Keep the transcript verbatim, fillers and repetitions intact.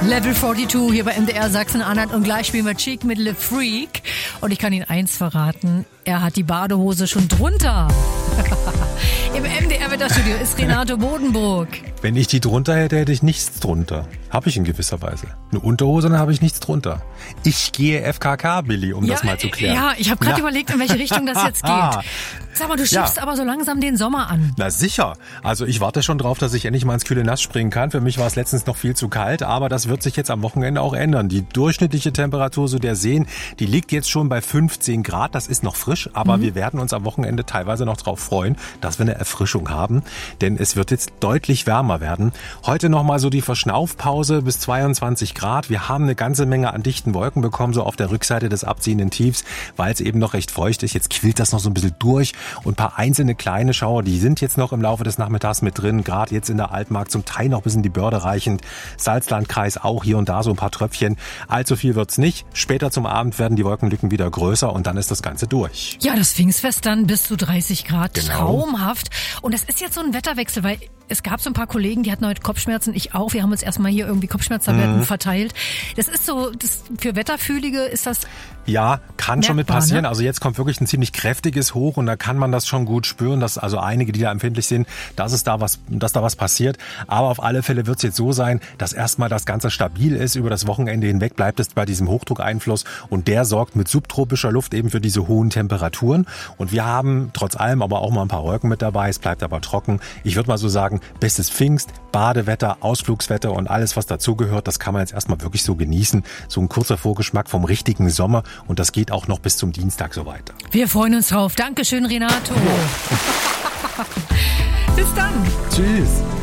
Level zweiundvierzig hier bei M D R Sachsen-Anhalt und gleich spielen wir Cheek mit Le Freak. Und ich kann Ihnen eins verraten, er hat die Badehose schon drunter. Im M D R-Wetterstudio ist Renato Bodenburg. Wenn ich die drunter hätte, hätte ich nichts drunter. Habe ich in gewisser Weise. Eine Unterhose, dann habe ich nichts drunter. Ich gehe F K K, Billy, um ja, das mal zu klären. Ja, ich habe gerade ja. überlegt, in welche Richtung das jetzt geht. Sag mal, du schiebst ja. aber so langsam den Sommer an. Na sicher. Also ich warte schon drauf, dass ich endlich mal ins kühle Nass springen kann. Für mich war es letztens noch viel zu kalt, aber das wird sich jetzt am Wochenende auch ändern. Die durchschnittliche Temperatur so der Seen, die liegt jetzt schon bei fünfzehn Grad. Das ist noch frisch, aber mhm. wir werden uns am Wochenende teilweise noch drauf freuen, dass wir eine Erfrischung haben. Denn es wird jetzt deutlich wärmer werden. Heute nochmal so die Verschnaufpause bis zweiundzwanzig Grad. Wir haben eine ganze Menge an dichten Wolken bekommen, so auf der Rückseite des abziehenden Tiefs, weil es eben noch recht feucht ist. Jetzt quillt das noch so ein bisschen durch und ein paar einzelne kleine Schauer, die sind jetzt noch im Laufe des Nachmittags mit drin. Gerade jetzt in der Altmark zum Teil noch bis in die Börde reichend. Salzlandkreis auch hier und da so ein paar Tröpfchen. Allzu viel wird's nicht. Später zum Abend werden die Wolkenlücken wieder größer und dann ist das Ganze durch. Ja, das Pfingstfest dann bis zu dreißig Grad. Genau. Traumhaft. Und das ist jetzt so ein Wetterwechsel, weil es gab so ein paar Kollegen, die hatten heute Kopfschmerzen, ich auch. Wir haben uns erstmal hier irgendwie Kopfschmerztabletten mhm. verteilt. Das ist so, das, für Wetterfühlige ist das Ja, kann merkbar, schon mit passieren. Ne? Also jetzt kommt wirklich ein ziemlich kräftiges Hoch und da kann man das schon gut spüren, dass also einige, die da empfindlich sind, dass es da was, dass da was passiert. Aber auf alle Fälle wird es jetzt so sein, dass erstmal das Ganze stabil ist. Über das Wochenende hinweg bleibt es bei diesem Hochdruckeinfluss und der sorgt mit subtropischer Luft eben für diese hohen Temperaturen. Und wir haben trotz allem aber auch mal ein paar Wolken mit dabei. Es bleibt aber trocken. Ich würde mal so sagen, bestes Pfingst, Badewetter, Ausflugswetter und alles, was dazugehört, das kann man jetzt erstmal wirklich so genießen. So ein kurzer Vorgeschmack vom richtigen Sommer und das geht auch noch bis zum Dienstag so weiter. Wir freuen uns drauf. Dankeschön, Renato. Bis dann. Tschüss.